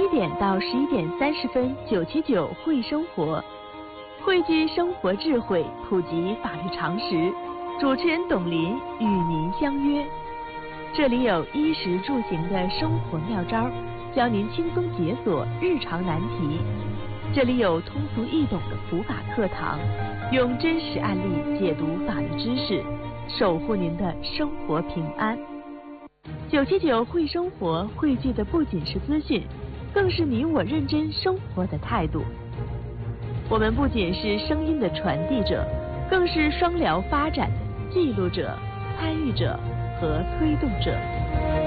点到11:30， 979会生活，汇聚生活智慧，普及法律常识。主持人董林与您相约，这里有衣食住行的生活妙招，教您轻松解锁日常难题。这里有通俗易懂的普法课堂，用真实案例解读法律知识，守护您的生活平安。979会生活汇聚的不仅是资讯，更是你我认真生活的态度。我们不仅是声音的传递者，更是双疗发展的记录者、参与者和推动者。